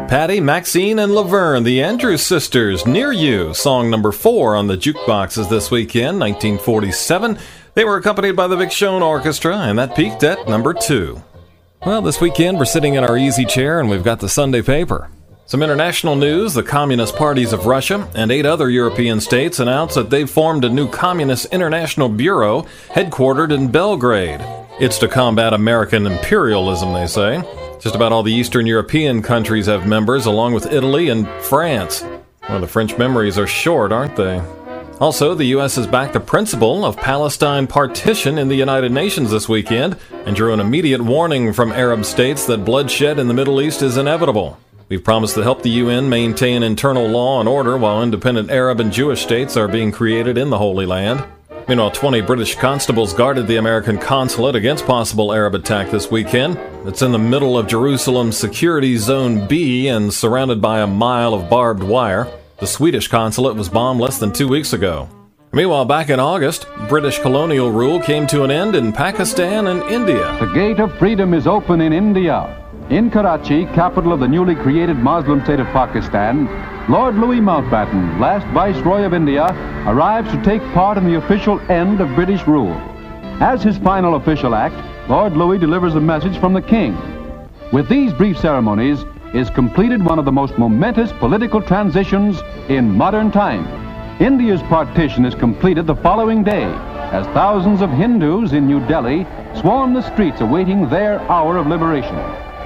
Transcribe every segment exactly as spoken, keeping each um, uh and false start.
Patty, Maxine, and Laverne, the Andrews Sisters, Near You, song number four on the jukeboxes this weekend, nineteen forty-seven. They were accompanied by the Vic Schoen Orchestra, and that peaked at number two. Well, this weekend we're sitting in our easy chair and we've got the Sunday paper. Some international news: the Communist parties of Russia and eight other European states announced that they've formed a new Communist International Bureau headquartered in Belgrade. It's to combat American imperialism, they say. Just about all the Eastern European countries have members, along with Italy and France. Well, the French memories are short, aren't they? Also, the U S has backed the principle of Palestine partition in the United Nations this weekend and drew an immediate warning from Arab states that bloodshed in the Middle East is inevitable. We've promised to help the U N maintain internal law and order while independent Arab and Jewish states are being created in the Holy Land. Meanwhile, twenty British constables guarded the American consulate against possible Arab attack this weekend. It's in the middle of Jerusalem's Security Zone B and surrounded by a mile of barbed wire. The Swedish consulate was bombed less than two weeks ago. Meanwhile, back in August, British colonial rule came to an end in Pakistan and India. The gate of freedom is open in India. In Karachi, capital of the newly created Muslim state of Pakistan, Lord Louis Mountbatten, last Viceroy of India, arrives to take part in the official end of British rule. As his final official act, Lord Louis delivers a message from the King. With these brief ceremonies is completed one of the most momentous political transitions in modern time. India's partition is completed the following day, as thousands of Hindus in New Delhi swarm the streets awaiting their hour of liberation.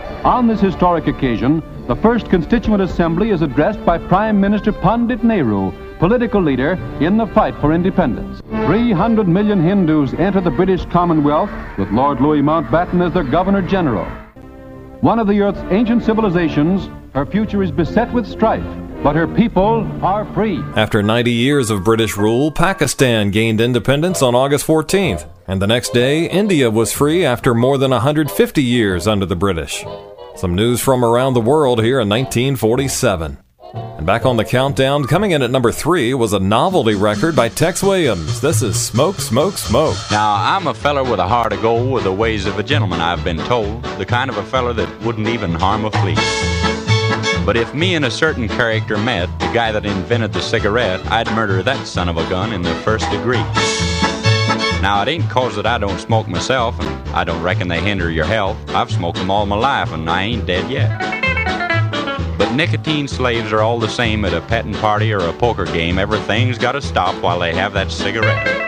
On this historic occasion, the first Constituent Assembly is addressed by Prime Minister Pandit Nehru, political leader in the fight for independence. three hundred million Hindus enter the British Commonwealth with Lord Louis Mountbatten as their Governor General. One of the Earth's ancient civilizations, her future is beset with strife, but her people are free. After ninety years of British rule, Pakistan gained independence on August fourteenth, and the next day, India was free after more than one hundred fifty years under the British. Some news from around the world here in nineteen forty-seven. And back on the countdown, coming in at number three was a novelty record by Tex Williams. This is Smoke, Smoke, Smoke. Now, I'm a feller with a heart of gold, with the ways of a gentleman, I've been told. The kind of a feller that wouldn't even harm a flea. But if me and a certain character met, the guy that invented the cigarette, I'd murder that son of a gun in the first degree. Now, it ain't 'cause that I don't smoke myself, and I don't reckon they hinder your health. I've smoked them all my life, and I ain't dead yet. But nicotine slaves are all the same at a petting party or a poker game. Everything's gotta stop while they have that cigarette.